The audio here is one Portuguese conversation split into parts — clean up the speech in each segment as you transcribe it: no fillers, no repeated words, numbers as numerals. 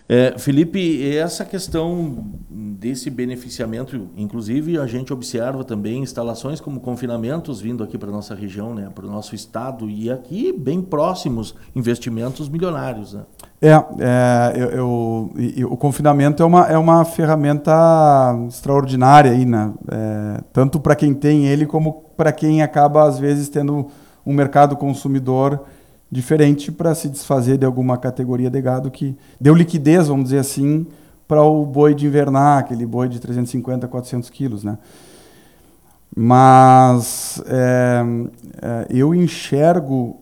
Felipe, essa questão desse beneficiamento, inclusive a gente observa também instalações como confinamentos vindo aqui para a nossa região, né, para o nosso estado, e aqui bem próximos, investimentos milionários. Né? O confinamento é uma ferramenta extraordinária aí, né? Tanto para quem tem ele como para quem acaba às vezes tendo um mercado consumidor diferente para se desfazer de alguma categoria de gado que deu liquidez, vamos dizer assim, para o boi de invernar, aquele boi de 350, 400 quilos, né? Mas eu enxergo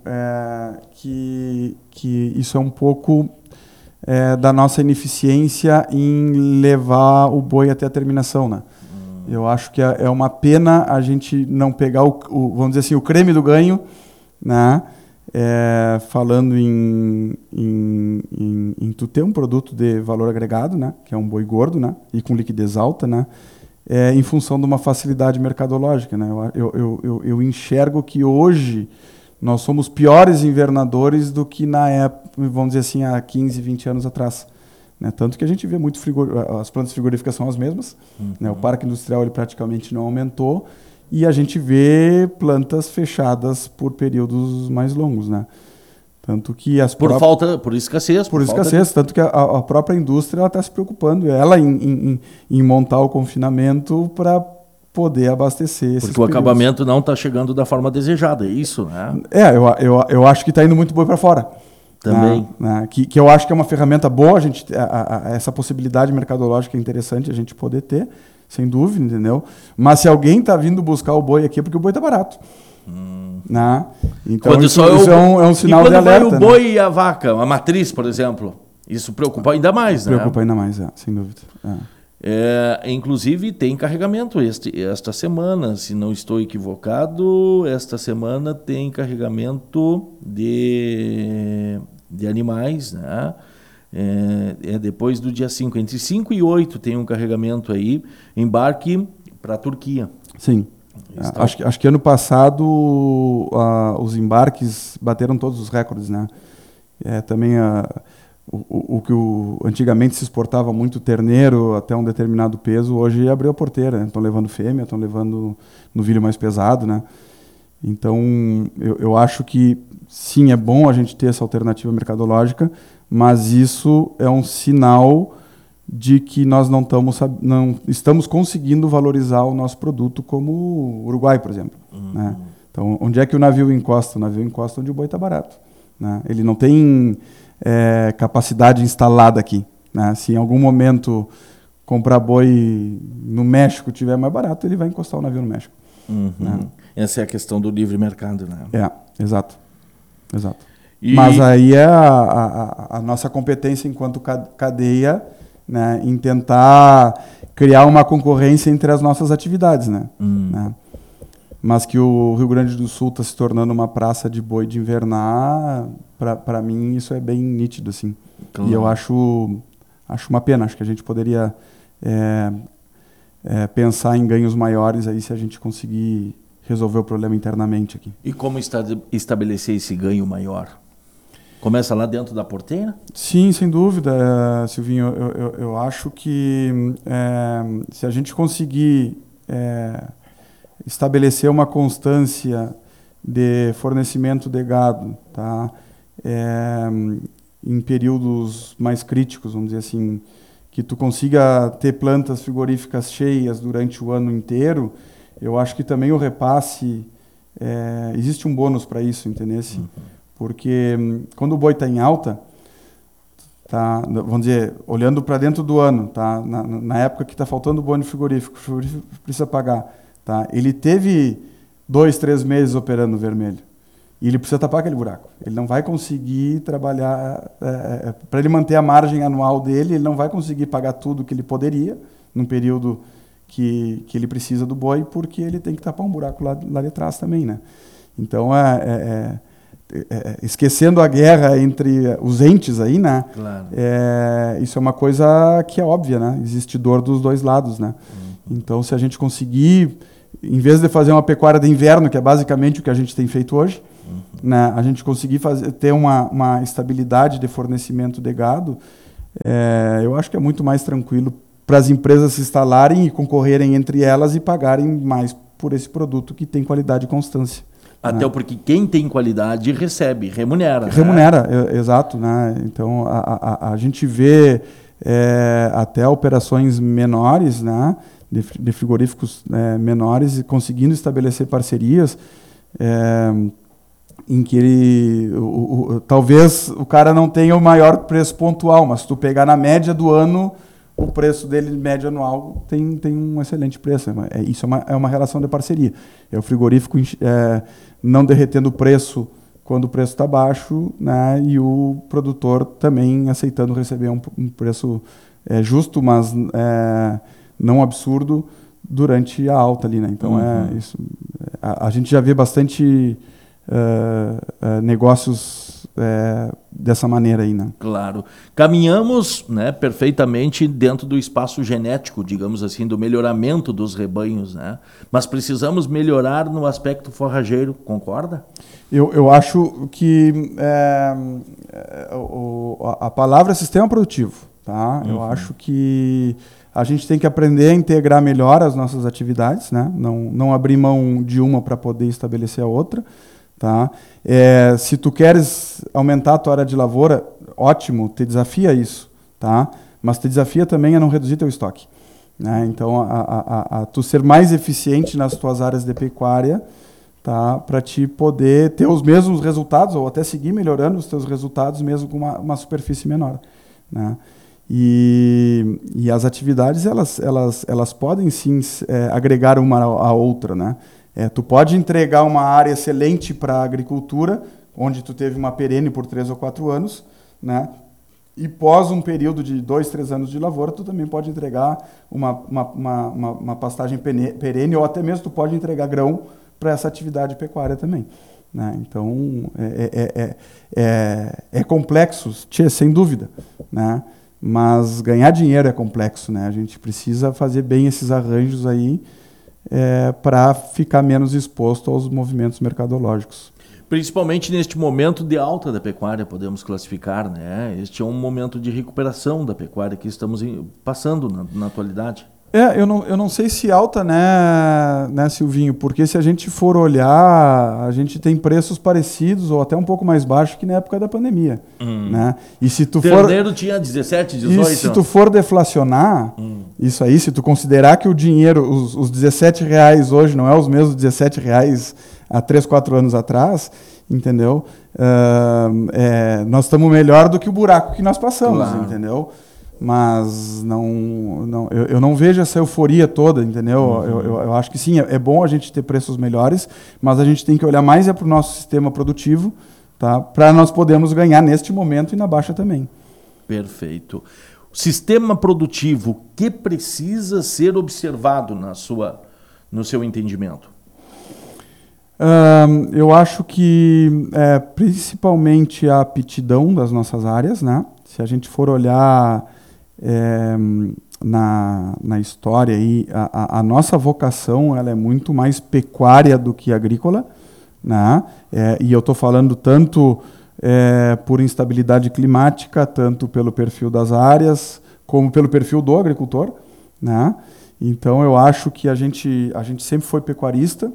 que isso é um pouco da nossa ineficiência em levar o boi até a terminação, né? Eu acho que é uma pena a gente não pegar vamos dizer assim, o creme do ganho, né? Falando em tu ter um produto de valor agregado, né? Que é um boi gordo, né? E com liquidez alta, né? Em função de uma facilidade mercadológica, né? Eu enxergo que hoje nós somos piores invernadores do que na época, vamos dizer assim, há 15, 20 anos atrás. Né? Tanto que a gente vê muito as plantas frigoríficas são as mesmas, né? O parque industrial ele praticamente não aumentou, e a gente vê plantas fechadas por períodos mais longos, né? Tanto que por escassez. Tanto que a própria indústria está se preocupando, ela em montar o confinamento para poder abastecer esses Porque o acabamento não está chegando da forma desejada, é isso, né? Eu acho que está indo muito boi para fora. Também. Né? Que eu acho que é uma ferramenta boa, essa possibilidade mercadológica é interessante a gente poder ter, sem dúvida, entendeu? Mas se alguém está vindo buscar o boi aqui é porque o boi está barato. Né? Então isso é um sinal de alerta. E quando vai o boi e a vaca, a matriz, por exemplo, isso preocupa ainda mais, né? Preocupa ainda mais, sem dúvida. Inclusive tem carregamento esta semana, se não estou equivocado, esta semana tem carregamento de animais, né? Depois do dia 5, entre 5 e 8 tem um carregamento aí, embarque para a Turquia. Sim. Acho que ano passado os embarques bateram todos os recordes, né? Também o que antigamente se exportava muito terneiro até um determinado peso, hoje abriu a porteira. Estão levando fêmea, estão levando novilho mais pesado, né? Então, eu acho que sim, é bom a gente ter essa alternativa mercadológica, mas isso é um sinal de que nós não estamos conseguindo valorizar o nosso produto como o Uruguai, por exemplo. Né? Então, onde é que o navio encosta? O navio encosta onde o boi está barato. Né? Ele não tem capacidade instalada aqui. Né? Se em algum momento comprar boi no México estiver mais barato, ele vai encostar o navio no México. Né? Essa é a questão do livre mercado. Né? Exato. Mas aí é a nossa competência enquanto cadeia, né, em tentar criar uma concorrência entre as nossas atividades, né? Mas que o Rio Grande do Sul está se tornando uma praça de boi de invernar, para mim isso é bem nítido, assim. Claro. E eu acho uma pena, acho que a gente poderia pensar em ganhos maiores aí se a gente conseguir resolver o problema internamente aqui. E como estabelecer esse ganho maior? Começa lá dentro da porteira? Sim, sem dúvida, Silvinho. Eu acho que se a gente conseguir estabelecer uma constância de fornecimento de gado, tá? Em períodos mais críticos, vamos dizer assim, que tu consiga ter plantas frigoríficas cheias durante o ano inteiro, eu acho que também o repasse, existe um bônus para isso, entendeu? Porque quando o boi está em alta, tá, vamos dizer, olhando para dentro do ano, tá, na época que está faltando boi no frigorífico, o frigorífico precisa pagar, tá, ele teve 2, 3 meses operando no vermelho e ele precisa tapar aquele buraco. Ele não vai conseguir trabalhar, para ele manter a margem anual dele, ele não vai conseguir pagar tudo que ele poderia num período que ele precisa do boi, porque ele tem que tapar um buraco lá de trás também, né? Então, esquecendo a guerra entre os entes aí, né? Claro. Isso é uma coisa que é óbvia, né? Existe dor dos dois lados, né? Então, se a gente conseguir, em vez de fazer uma pecuária de inverno, que é basicamente o que a gente tem feito hoje, né? A gente conseguir ter uma estabilidade de fornecimento de gado, Eu acho que é muito mais tranquilo para as empresas se instalarem e concorrerem entre elas e pagarem mais por esse produto que tem qualidade e constância. Até porque quem tem qualidade recebe, remunera. Remunera, exato. Né? Então, a gente vê até operações menores, né? de frigoríficos menores, conseguindo estabelecer parcerias em que talvez o cara não tenha o maior preço pontual, mas se tu pegar na média do ano, o preço dele, médio anual, tem um excelente preço. Isso é uma relação de parceria. É o frigorífico não derretendo o preço quando o preço está baixo, né, e o produtor também aceitando receber um preço justo, mas não absurdo durante a alta ali. Né? Então, isso. A gente já vê bastante negócios dessa maneira aí, né? Claro. Caminhamos, né, perfeitamente dentro do espaço genético, digamos assim, do melhoramento dos rebanhos, né? Mas precisamos melhorar no aspecto forrageiro, concorda? Eu acho que a palavra é sistema produtivo, tá? Eu acho que a gente tem que aprender a integrar melhor as nossas atividades, né? Não abrir mão de uma para poder estabelecer a outra. Tá? Se tu queres aumentar a tua área de lavoura, ótimo, te desafia isso, tá? Mas te desafia também a não reduzir teu estoque. Né? Então, a tu ser mais eficiente nas tuas áreas de pecuária, tá? Para te poder ter os mesmos resultados, ou até seguir melhorando os teus resultados, mesmo com uma superfície menor. Né? E as atividades, elas podem sim agregar uma à outra, né? Tu pode entregar uma área excelente para a agricultura, onde tu teve uma perene por 3 ou 4 anos, né? E pós um período de 2, 3 anos de lavoura, tu também pode entregar uma pastagem perene, ou até mesmo tu pode entregar grão para essa atividade pecuária também. Né? Então, é complexo, sem dúvida, né? Mas ganhar dinheiro é complexo, né? A gente precisa fazer bem esses arranjos aí, para ficar menos exposto aos movimentos mercadológicos. Principalmente neste momento de alta da pecuária, podemos classificar, né? Este é um momento de recuperação da pecuária que estamos passando na atualidade. Eu não sei se alta, né, Silvinho? Porque se a gente for olhar, a gente tem preços parecidos ou até um pouco mais baixos que na época da pandemia. Né? E se tu Terneiro tinha 17, 18. E se tu for deflacionar, isso aí, se tu considerar que o dinheiro, os R$17 hoje não é os mesmos R$17 há 3, 4 anos atrás, entendeu? Nós estamos melhor do que o buraco que nós passamos, claro. Entendeu? Mas eu não vejo essa euforia toda, entendeu? Eu acho que sim, é bom a gente ter preços melhores, mas a gente tem que olhar mais para o nosso sistema produtivo, tá? Para nós podermos ganhar neste momento e na baixa também. Perfeito. O sistema produtivo que precisa ser observado no seu entendimento? Eu acho que principalmente a aptidão das nossas áreas, né? Se a gente for olhar na história aí, a nossa vocação ela é muito mais pecuária do que agrícola, né? E eu estou falando tanto por instabilidade climática, tanto pelo perfil das áreas, como pelo perfil do agricultor, né? Então eu acho que a gente sempre foi pecuarista.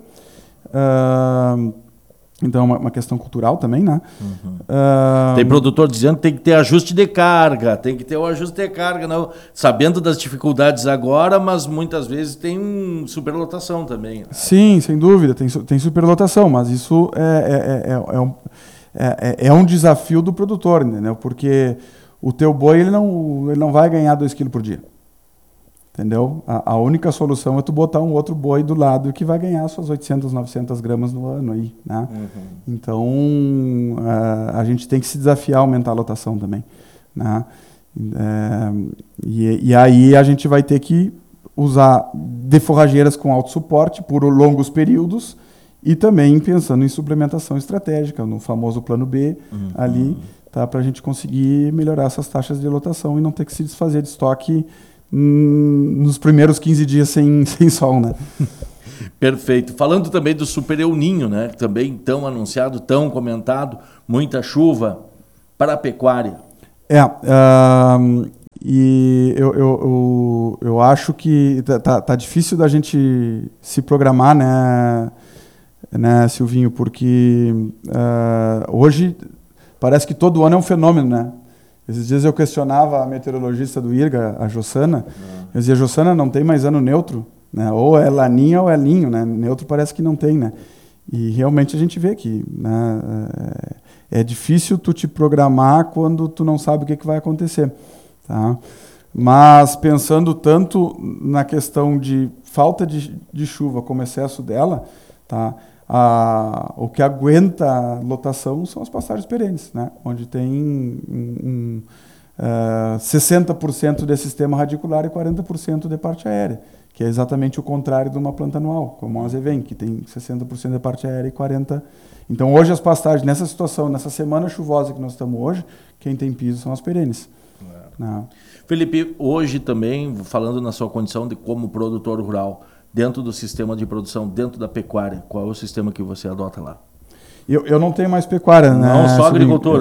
Então é uma questão cultural também, né? Tem produtor dizendo que tem que ter ajuste de carga, não, sabendo das dificuldades agora, mas muitas vezes tem superlotação também. Né? Sim, sem dúvida, tem superlotação, mas isso é um desafio do produtor, entendeu? Porque o teu boi ele não vai ganhar 2 kg por dia. Entendeu? A única solução é tu botar um outro boi do lado que vai ganhar suas 800, 900 gramas no ano aí, né? Então, a gente tem que se desafiar a aumentar a lotação também, né? E aí a gente vai ter que usar de forrageiras com alto suporte por longos períodos e também pensando em suplementação estratégica, no famoso plano B ali, tá? Para a gente conseguir melhorar essas taxas de lotação e não ter que se desfazer de estoque nos primeiros 15 dias sem sol, né? Perfeito. Falando também do Super El Niño, né? Também tão anunciado, tão comentado, muita chuva para a pecuária. E eu acho que tá difícil da gente se programar, né, Silvinho, porque hoje parece que todo ano é um fenômeno, né? Esses dias eu questionava a meteorologista do IRGA, a Jossana. Eu dizia, Jossana, não tem mais ano neutro, né? Ou é laninha ou é linho, né? Neutro parece que não tem, né? E realmente a gente vê que, né, é difícil tu te programar quando tu não sabe o que vai acontecer, tá? Mas pensando tanto na questão de falta de chuva como excesso dela, tá? O que aguenta a lotação são as passagens perenes, né? Onde tem 60% de sistema radicular e 40% de parte aérea, que é exatamente o contrário de uma planta anual, como a Azevém, que tem 60% de parte aérea e 40%. Então, hoje as pastagens, nessa situação, nessa semana chuvosa que nós estamos hoje, quem tem piso são as perenes. Né? Felipe, hoje também, falando na sua condição de como produtor rural, dentro do sistema de produção, dentro da pecuária, qual é o sistema que você adota lá? Eu não tenho mais pecuária, né? Não, só agricultura.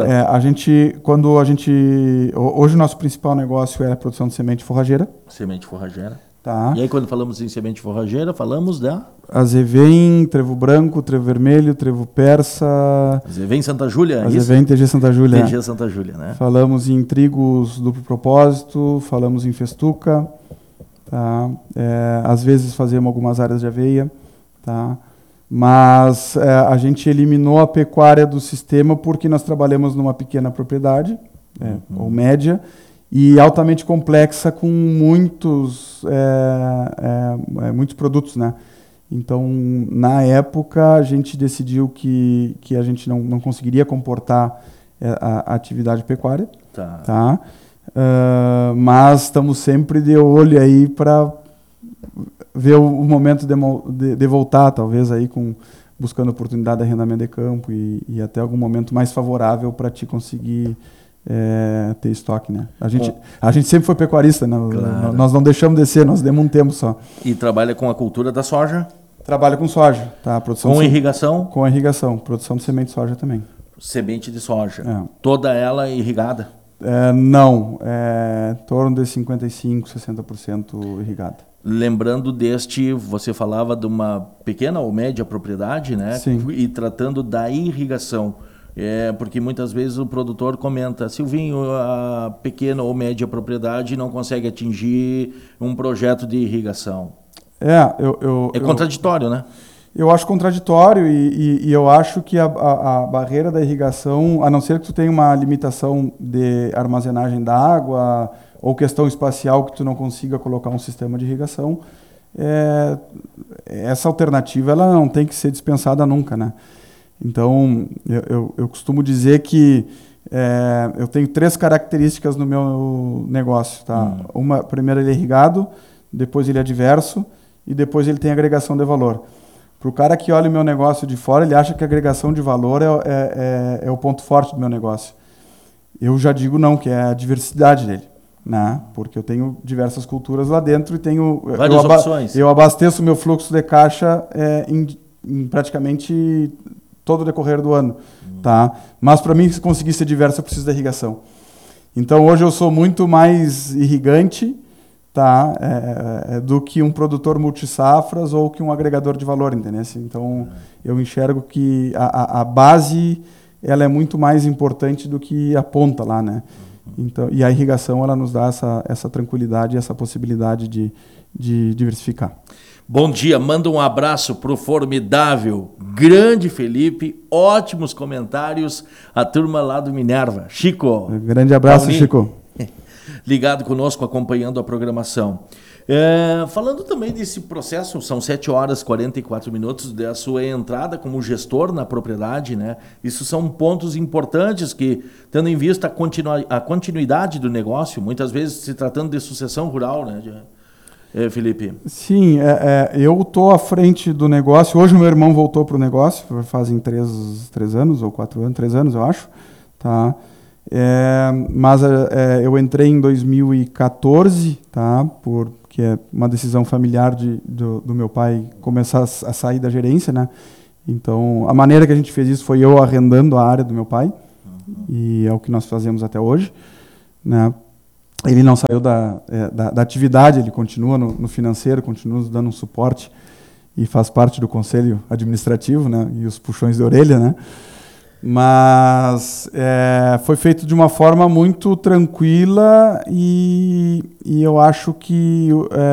Hoje o nosso principal negócio é a produção de semente forrageira. Semente forrageira. Tá. E aí quando falamos em semente forrageira, falamos da... Azevém, trevo branco, trevo vermelho, trevo persa... Azevém Santa Júlia, Azevém TG Santa Júlia. TG Santa Júlia, né? Falamos em trigos duplo propósito, falamos em festuca, tá? Às vezes fazemos algumas áreas de aveia, tá? Mas a gente eliminou a pecuária do sistema porque nós trabalhamos numa pequena propriedade, ou média, e altamente complexa com muitos produtos, né? Então, na época, a gente decidiu que a gente não conseguiria comportar a atividade pecuária, tá? Mas estamos sempre de olho aí para ver o momento de voltar, talvez aí buscando oportunidade de arrendamento de campo e até algum momento mais favorável para te conseguir ter estoque, né? A gente sempre foi pecuarista, né? Claro. Nós não deixamos de ser, nós demos um tempo só. E trabalha com a cultura da soja? Trabalha com soja, tá? Produção com irrigação? Com irrigação, produção de semente de soja também. Semente de soja. Toda ela irrigada? Não, em torno de 55%, 60% irrigada. Lembrando você falava de uma pequena ou média propriedade, né? Sim. E tratando da irrigação. Porque muitas vezes o produtor comenta, Silvinho, a pequena ou média propriedade não consegue atingir um projeto de irrigação. É contraditório, né? Eu acho contraditório e eu acho que a barreira da irrigação, a não ser que tu tenha uma limitação de armazenagem da água ou questão espacial que tu não consiga colocar um sistema de irrigação, essa alternativa ela não tem que ser dispensada nunca, né? Então, eu costumo dizer que eu tenho 3 características no meu negócio, tá? Primeiro ele é irrigado, depois ele é diverso e depois ele tem agregação de valor. Para o cara que olha o meu negócio de fora, ele acha que a agregação de valor é o ponto forte do meu negócio. Eu já digo não, que é a diversidade dele, né? Porque eu tenho diversas culturas lá dentro e tenho... Várias opções. Eu abasteço o meu fluxo de caixa em praticamente todo o decorrer do ano, tá? Mas para mim, se conseguir ser diverso, eu preciso da irrigação. Então, hoje eu sou muito mais irrigante, tá? Do que um produtor multisafras ou que um agregador de valor, entendeu? Então, eu enxergo que a base ela é muito mais importante do que a ponta lá, né? Então, e a irrigação ela nos dá essa tranquilidade, essa possibilidade de diversificar. Bom dia, manda um abraço para o formidável, grande Felipe, ótimos comentários, a turma lá do Minerva. Chico. Grande abraço, Chico. Ligado conosco, acompanhando a programação. Falando também desse processo, são 7 horas e 44 minutos da sua entrada como gestor na propriedade, né? Isso são pontos importantes que, tendo em vista a continuidade do negócio, muitas vezes se tratando de sucessão rural, né, Felipe? Sim, eu estou à frente do negócio. Hoje o meu irmão voltou para o negócio, fazem 3 anos ou 4 anos, 3 anos eu acho, tá? Mas eu entrei em 2014, tá? Porque é uma decisão familiar do meu pai começar a sair da gerência, né? Então, a maneira que a gente fez isso foi eu arrendando a área do meu pai, e é o que nós fazemos até hoje. né? Ele não saiu da atividade, ele continua no financeiro, continua dando um suporte e faz parte do conselho administrativo, né? E os puxões de orelha, né? Mas foi feito de uma forma muito tranquila e eu acho que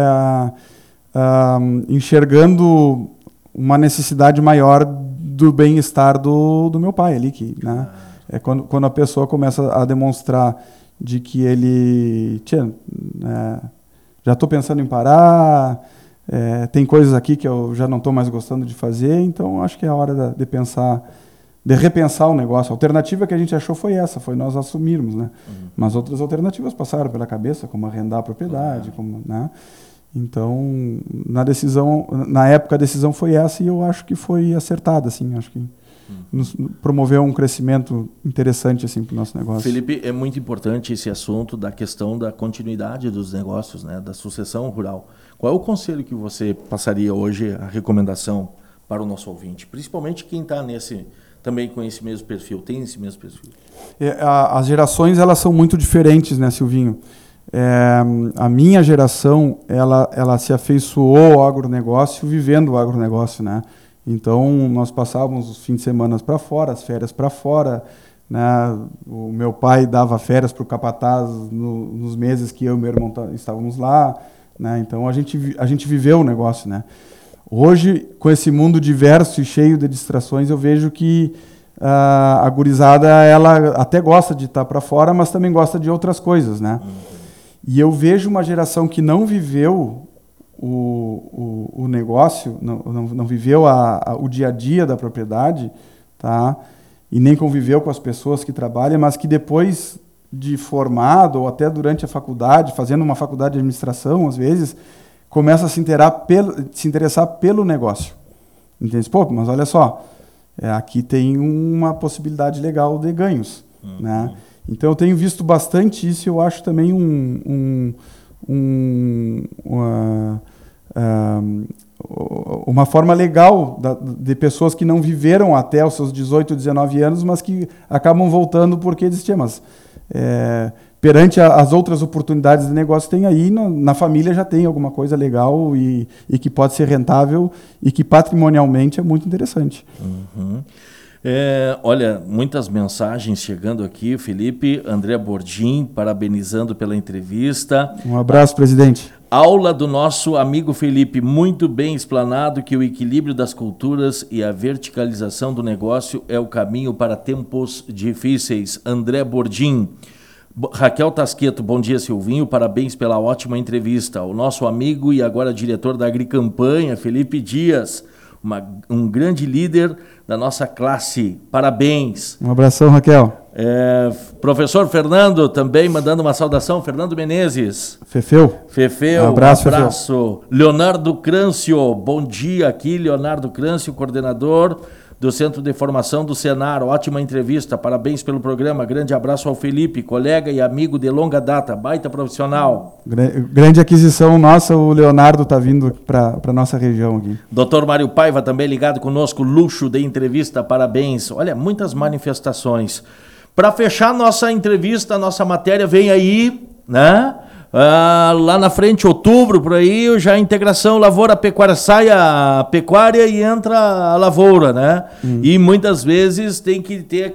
enxergando uma necessidade maior do bem-estar do meu pai ali, que, né? Quando a pessoa começa a demonstrar de que ele já estou pensando em parar, tem coisas aqui que eu já não estou mais gostando de fazer, então acho que é a hora de pensar, de repensar o negócio. A alternativa que a gente achou foi essa, foi nós assumirmos, né? Mas outras alternativas passaram pela cabeça, como arrendar a propriedade, né? Então, na época a decisão foi essa e eu acho que foi acertada, assim, acho que nos promoveu um crescimento interessante assim para o nosso negócio. Felipe, é muito importante esse assunto da questão da continuidade dos negócios, né, da sucessão rural. Qual é o conselho que você passaria hoje, a recomendação para o nosso ouvinte, principalmente quem está também com esse mesmo perfil, tem esse mesmo perfil? As gerações elas são muito diferentes, né, Silvinho? A minha geração ela se afeiçoou ao agronegócio vivendo o agronegócio, né? Então, nós passávamos os fins de semana para fora, as férias para fora, né? O meu pai dava férias para o capataz nos meses que eu e meu irmão estávamos lá, né? Então, a gente viveu o negócio, né? Hoje, com esse mundo diverso e cheio de distrações, eu vejo que a gurizada ela até gosta de estar para fora, mas também gosta de outras coisas, né? E eu vejo uma geração que não viveu o negócio, não viveu o dia a dia da propriedade, tá? E nem conviveu com as pessoas que trabalham, mas que depois de formado, ou até durante a faculdade, fazendo uma faculdade de administração, às vezes, começa a se interessar pelo negócio. Entende? Pô, mas olha só, aqui tem uma possibilidade legal de ganhos, né? Então eu tenho visto bastante isso e eu acho também uma forma legal de pessoas que não viveram até os seus 18, 19 anos, mas que acabam voltando porque existia. Mas perante as outras oportunidades de negócio tem aí, na família já tem alguma coisa legal e que pode ser rentável e que patrimonialmente é muito interessante. Olha, muitas mensagens chegando aqui, Felipe, André Bordim, parabenizando pela entrevista. Um abraço, presidente. Aula do nosso amigo Felipe, muito bem explanado que o equilíbrio das culturas e a verticalização do negócio é o caminho para tempos difíceis. André Bordim. Raquel Tasqueto, bom dia, Silvinho, parabéns pela ótima entrevista. O nosso amigo e agora diretor da Agricampanha, Felipe Dias, um grande líder da nossa classe. Parabéns. Um abração, Raquel. Professor Fernando, também mandando uma saudação. Fernando Menezes. Fefeu. Um abraço. Fefeu. Leonardo Crâncio, bom dia aqui, Leonardo Crâncio, coordenador do Centro de Formação do Senar. Ótima entrevista, parabéns pelo programa. Grande abraço ao Felipe, colega e amigo de longa data, baita profissional. Grande aquisição nossa, o Leonardo está vindo para a nossa região aqui. Dr. Mário Paiva também ligado conosco, luxo de entrevista, parabéns. Olha, muitas manifestações. Para fechar nossa entrevista, nossa matéria vem aí, né? Lá na frente, outubro, por aí, já a integração lavoura-pecuária, sai a pecuária e entra a lavoura, né? E muitas vezes tem que ter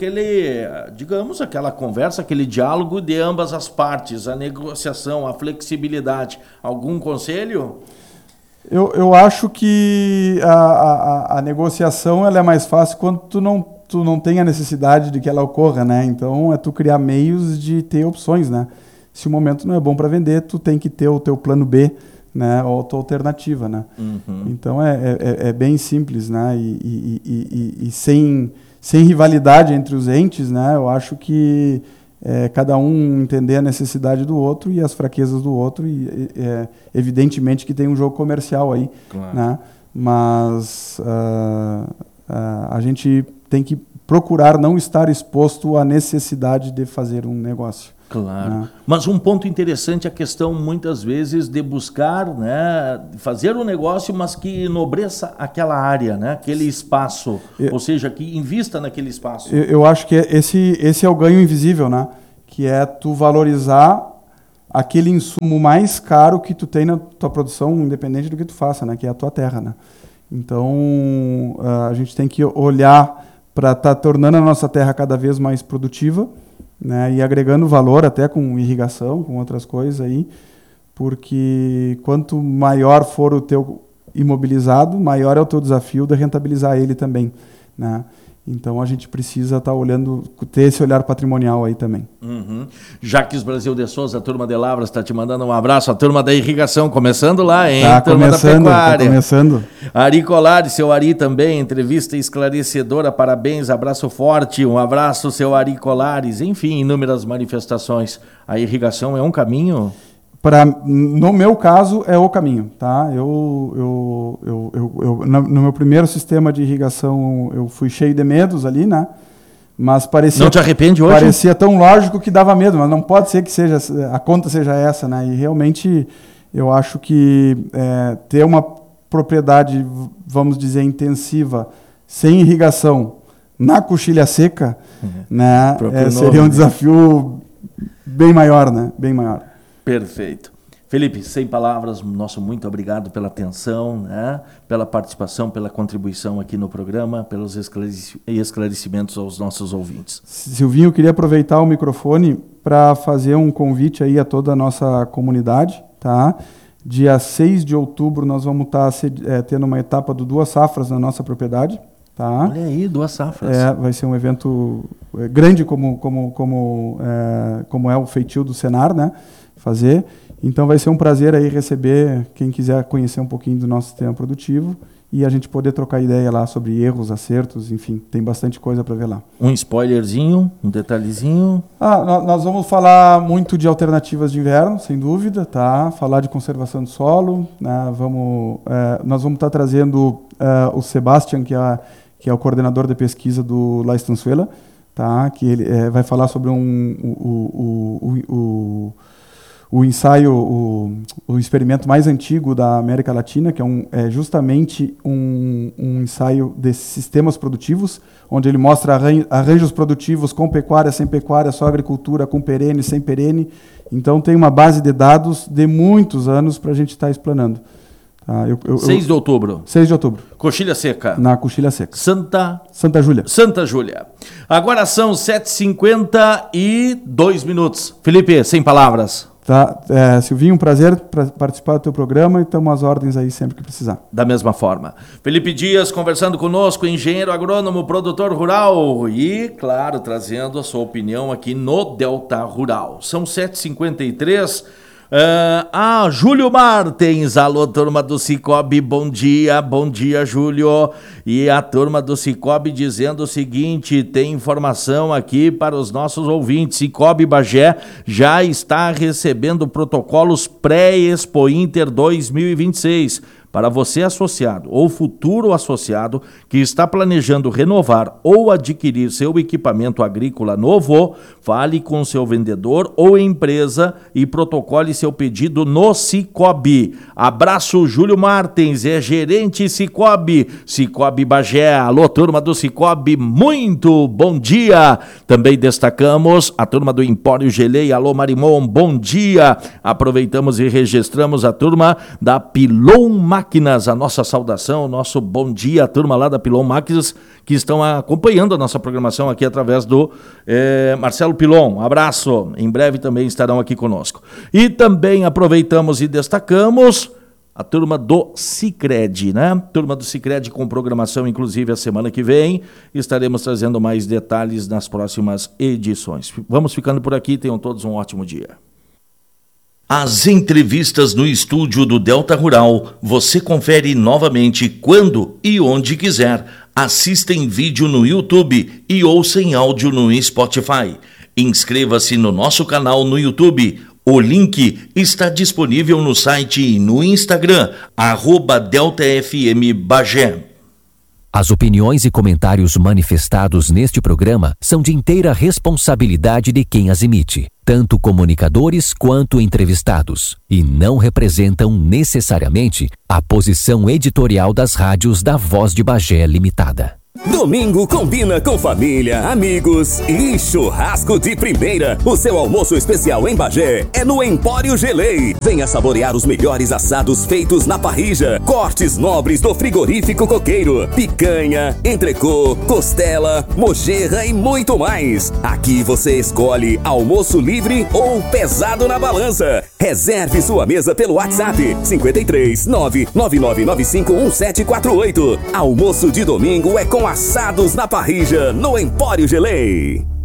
aquela conversa, aquele diálogo de ambas as partes, a negociação, a flexibilidade. Algum conselho? Eu acho que a negociação ela é mais fácil quando tu não tem a necessidade de que ela ocorra, né? Então, tu criar meios de ter opções, né? Se o momento não é bom para vender, tu tem que ter o teu plano B, né, ou a tua alternativa, né? Então é bem simples, né? E sem rivalidade entre os entes, né? Eu acho que cada um entender a necessidade do outro e as fraquezas do outro e evidentemente que tem um jogo comercial aí, claro, né? Mas a gente tem que procurar não estar exposto à necessidade de fazer um negócio. Claro, mas um ponto interessante é a questão, muitas vezes, de buscar, né, fazer um negócio, mas que enobreça aquela área, né, aquele espaço, ou seja, que invista naquele espaço. Eu acho que esse é o ganho invisível, né, Que é tu valorizar aquele insumo mais caro que tu tem na tua produção, independente do que tu faça, né? Que é a tua terra, né? Então, a gente tem que olhar para estar tornando a nossa terra cada vez mais produtiva, né? E agregando valor até com irrigação, com outras coisas aí, porque quanto maior for o teu imobilizado, maior é o teu desafio de rentabilizar ele também, né? Então a gente precisa estar olhando, ter esse olhar patrimonial aí também. Jaques Brasil de Souza, a turma de Lavras está te mandando um abraço, a turma da irrigação, começando lá, hein? Tá turma começando, da pecuária. tá começando. Ari Colares, seu Ari também, entrevista esclarecedora, parabéns, abraço forte, um abraço, seu Ari Colares, enfim, inúmeras manifestações. A irrigação é um caminho? No meu caso, é o caminho, tá? No meu primeiro sistema de irrigação, eu fui cheio de medos ali, né? Mas parecia... Não te arrepende hoje? Parecia tão lógico que dava medo, mas não pode ser que a conta seja essa, né? E realmente, eu acho que ter uma propriedade, vamos dizer, intensiva, sem irrigação, na coxilha seca, né? Seria um desafio bem maior, né? Bem maior. Perfeito. Felipe, sem palavras, nosso muito obrigado pela atenção, né? Pela participação, pela contribuição aqui no programa, pelos esclarecimentos aos nossos ouvintes. Silvinho, eu queria aproveitar o microfone para fazer um convite aí a toda a nossa comunidade, tá? Dia 6 de outubro nós vamos estar tendo uma etapa do 2 safras na nossa propriedade. Tá? Olha aí, 2 safras. Vai ser um evento grande como é o feitio do Senar, né? Fazer. Então vai ser um prazer aí receber quem quiser conhecer um pouquinho do nosso sistema produtivo e a gente poder trocar ideia lá sobre erros, acertos, enfim, tem bastante coisa para ver lá. Um spoilerzinho, um detalhezinho? Nós vamos falar muito de alternativas de inverno, sem dúvida, tá? Falar de conservação do solo, né? Nós vamos estar trazendo o Sebastian, que é o coordenador de pesquisa do La Estanzuela, tá? Que ele vai falar sobre o ensaio, o experimento mais antigo da América Latina, que é justamente um ensaio de sistemas produtivos, onde ele mostra arranjos produtivos com pecuária, sem pecuária, só agricultura, com perene, sem perene. Então tem uma base de dados de muitos anos para a gente estar explanando. 6 de outubro. 6 de outubro. Coxilha Seca. Na Coxilha Seca. Santa Júlia. Santa Júlia. Agora são 7h52. Felipe, sem palavras. Tá, Silvinho, um prazer participar do teu programa e estamos às ordens aí sempre que precisar. Da mesma forma. Felipe Dias conversando conosco, engenheiro agrônomo, produtor rural e, claro, trazendo a sua opinião aqui no Delta Rural. São 7h53. Júlio Martins, alô turma do Cicobi, bom dia, Júlio. E a turma do Cicobi dizendo o seguinte, tem informação aqui para os nossos ouvintes, Cicobi Bagé já está recebendo protocolos pré-Expo Inter 2026. Para você associado ou futuro associado que está planejando renovar ou adquirir seu equipamento agrícola novo, fale com seu vendedor ou empresa e protocole seu pedido no Cicobi. Abraço, Júlio Martins, gerente Cicobi, Cicobi Bagé. Alô, turma do Cicobi, muito bom dia. Também destacamos a turma do Empório Gelei, alô Marimon, bom dia. Aproveitamos e registramos a turma da Pilon Máquinas, a nossa saudação, o nosso bom dia, a turma lá da Pilon Máquinas, que estão acompanhando a nossa programação aqui através do Marcelo Pilon. Um abraço, em breve também estarão aqui conosco. E também aproveitamos e destacamos a turma do Sicredi, né? Turma do Sicredi com programação, inclusive, a semana que vem. Estaremos trazendo mais detalhes nas próximas edições. Vamos ficando por aqui, tenham todos um ótimo dia. As entrevistas no estúdio do Delta Rural, você confere novamente quando e onde quiser. Assista em vídeo no YouTube e ouça em áudio no Spotify. Inscreva-se no nosso canal no YouTube. O link está disponível no site e no Instagram, @DeltaFMBagé. As opiniões e comentários manifestados neste programa são de inteira responsabilidade de quem as emite, tanto comunicadores quanto entrevistados, e não representam necessariamente a posição editorial das rádios da Voz de Bagé Limitada. Domingo combina com família, amigos e churrasco de primeira. O seu almoço especial em Bagé é no Empório Gelei. Venha saborear os melhores assados feitos na parrilla, cortes nobres do frigorífico Coqueiro, picanha, entrecô, costela, mojerra e muito mais. Aqui você escolhe almoço livre ou pesado na balança. Reserve sua mesa pelo WhatsApp 53 99995 1748. Almoço de domingo é com assados na parrilla no Empório Gelei.